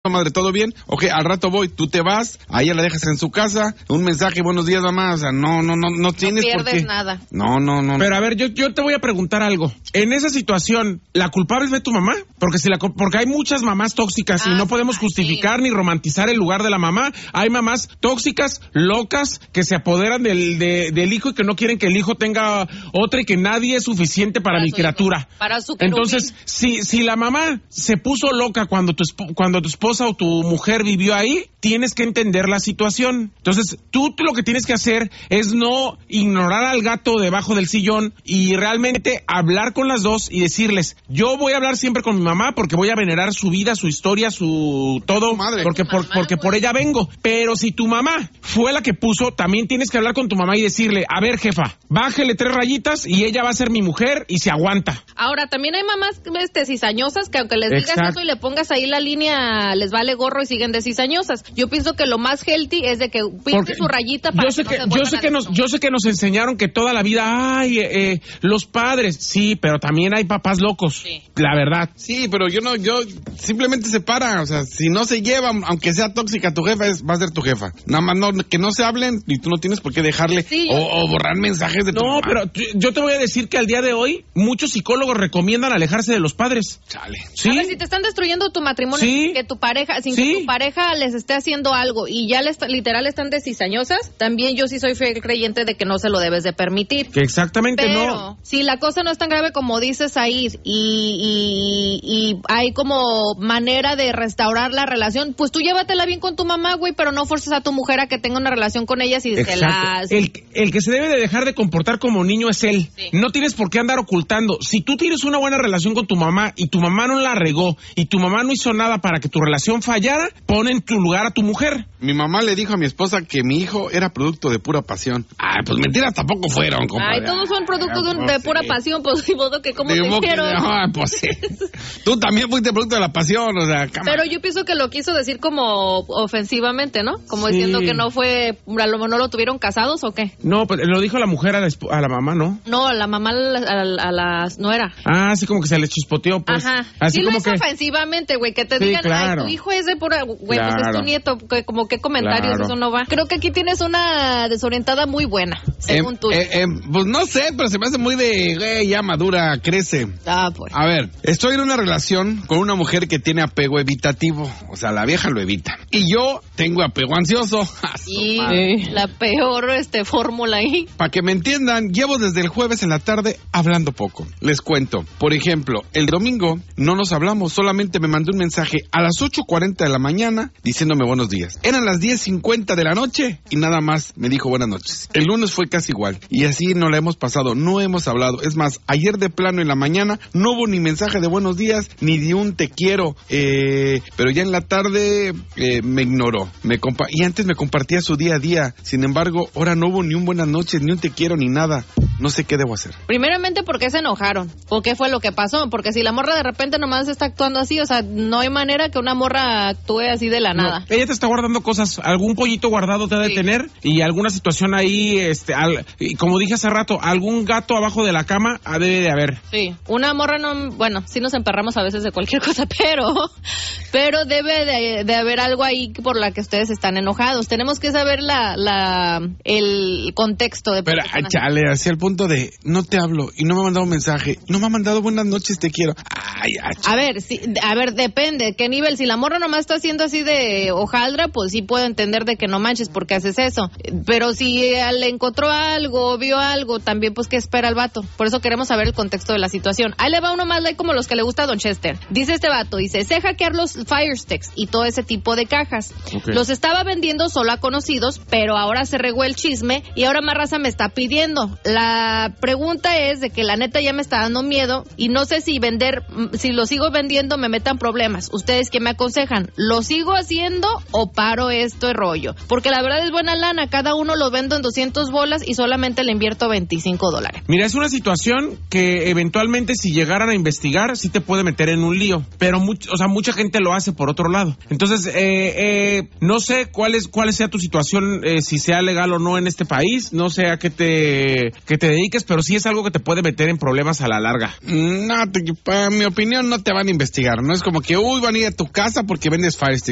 madre, ¿todo bien? Ok, al rato voy, tú te vas, a ella la dejas en su casa, un mensaje, buenos días, mamá, o sea, no tienes por qué. No pierdes nada. No. Pero a ver, yo te voy a preguntar algo. En esa situación, ¿la culpable fue tu mamá? Porque hay muchas mamás tóxicas y no podemos justificar ni romantizar el lugar de la mamá. Hay mamás tóxicas, locas, que se apoderan del hijo y que no quieren que el hijo tenga otra y que nadie es suficiente para mi criatura. Para su Entonces, si la mamá se puso loca cuando tu esposa o tu mujer vivió ahí, tienes que entender la situación. Entonces, tú lo que tienes que hacer es no ignorar al gato debajo del sillón y realmente hablar con las dos y decirles, yo voy a hablar siempre con mi mamá porque voy a venerar su vida, su historia, su todo, madre. porque por ella vengo. Pero si tu mamá fue la que puso, también tienes que hablar con tu mamá y decirle, a ver, jefa, bájele 3 rayitas y ella va a ser mi mujer y se aguanta. Ahora, también hay mamás cizañosas que aunque les digas eso y le pongas ahí la línea, les vale gorro y siguen de cizañosas. Yo pienso que lo más healthy es de que pinte su rayita para yo sé que nos enseñaron que toda la vida, los padres, sí, pero también hay papás locos, sí. La verdad. Sí, pero yo simplemente separa, o sea, si no se llevan, aunque sea tóxica tu jefa, va a ser tu jefa. Nada más que no se hablen y tú no tienes por qué dejarle o borrar mensajes de tu mamá. No, pero yo te voy a decir que al día de hoy, muchos psicólogos recomiendan alejarse de los padres. Chale. ¿Sí? A ver, si te están destruyendo tu matrimonio, que tu pareja, sin que tu pareja les esté haciendo algo y ya literal están de cizañosas, también yo sí soy fiel creyente de que no se lo debes de permitir. Que exactamente. Pero si la cosa no es tan grave como dices ahí y hay como manera de restaurar la relación, pues tú llévatela bien con tu mamá, güey, pero no forces a tu mujer a que tenga una relación con ellas y se las... El que se debe de dejar de comportar como niño es él. Sí. No tienes por qué andar ocultando. Si tú tienes una buena relación con tu mamá y tu mamá no la regó y tu mamá no hizo nada para que tu relación fallara, pon en tu lugar a tu mujer. Mi mamá le dijo a mi esposa que mi hijo era producto de pura pasión. Ay, pues mentiras tampoco fueron, compadre. Ay, todos son productos de pura pasión, pues, de modo que cómo te hicieron. No, pues sí. Tú también fuiste producto de la pasión, o sea, Pero yo pienso que lo quiso decir como ofensivamente, ¿no? Como diciendo que no fue, a lo mejor no lo tuvieron casados o qué. No, pues lo dijo la mujer a la mamá, ¿no? No, la mamá a las no era. Ah, así como que se le chispoteó, pues. Ajá. Así sí como lo hizo ofensivamente, güey, que te digan, claro. Ay, tu hijo es de pura, güey, pues es tu nieto, como qué comentarios, eso no va. Creo que aquí tienes una desorientada muy buena, según tú. Pues no sé, pero se me hace muy de, ya madura, crece. Ah, pues. A ver, estoy en una relación con una mujer que tiene apego evitativo, o sea, la vieja lo evita. Y yo tengo apego ansioso. Y la peor fórmula ahí. Para que me entiendan, llevo desde el jueves en la tarde hablando poco. Les cuento, por ejemplo, el domingo no nos hablamos, solamente me mandó un mensaje a las 8:40 de la mañana diciéndome buenos días. Eran las 10:50 de la noche y nada más me dijo buenas noches. El lunes fue casi igual y así no la hemos pasado, no hemos hablado. Es más, ayer de plano en la mañana no hubo ni mensaje de buenos días ni de un te quiero, pero ya en la tarde me ignoró. Y antes me compartía su día a día. Sin embargo, ahora no hubo ni un buenas noches, ni un te quiero, ni nada. No sé qué debo hacer. Primeramente, ¿por qué se enojaron? ¿O qué fue lo que pasó? Porque si la morra de repente nomás está actuando así, o sea, no hay manera que una morra actúe así de la nada. Ella te está guardando cosas, algún pollito guardado te ha de tener y alguna situación ahí, como dije hace rato, algún gato abajo de la cama debe de haber. Sí, una morra no, bueno, sí nos emperramos a veces de cualquier cosa, pero debe de haber algo ahí por la que ustedes están enojados. Tenemos que saber el contexto de... Pero, chale, hacia el punto de, no te hablo y no me ha mandado un mensaje, no me ha mandado buenas noches, te quiero. A ver, depende, ¿qué nivel? Si la morra nomás está haciendo así de hojaldra, pues sí puedo entender de que no manches porque haces eso. Pero si le encontró algo, vio algo, también pues ¿qué espera el vato? Por eso queremos saber el contexto de la situación. Ahí le va uno más like como los que le gusta a Don Chester. Dice este vato, sé hackear los Fire Sticks y todo ese tipo de cajas. Okay. Los estaba vendiendo solo a conocidos, pero ahora se regó el chisme y ahora más raza me está pidiendo. La pregunta es de que la neta ya me está dando miedo y no sé si lo sigo vendiendo me metan problemas. ¿Ustedes qué me aconsejan? ¿Lo sigo haciendo o paro esto de rollo? Porque la verdad es buena lana, cada uno lo vendo en 200 bolas y solamente le invierto $25. Mira, es una situación que eventualmente si llegaran a investigar sí te puede meter en un lío, pero mucha gente lo hace por otro lado. Entonces, no sé cuál sea tu situación, si sea legal o no en este país, no sé a qué te dediques, pero sí es algo que te puede meter en problemas a la larga. No, en mi opinión no te van a investigar, no es como que, van a ir a tu casa porque vendes Fire Stick.